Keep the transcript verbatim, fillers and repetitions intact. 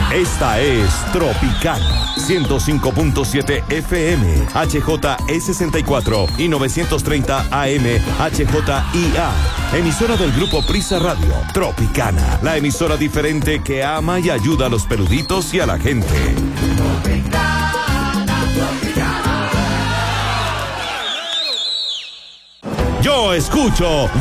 Esta es Tropicana, ciento cinco punto siete F M, H J E sesenta y cuatro y novecientos treinta A M, H J I A. Emisora del Grupo Prisa Radio. Tropicana, la emisora diferente que ama y ayuda a los peluditos y a la gente. Tropicana, Tropicana. Yo escucho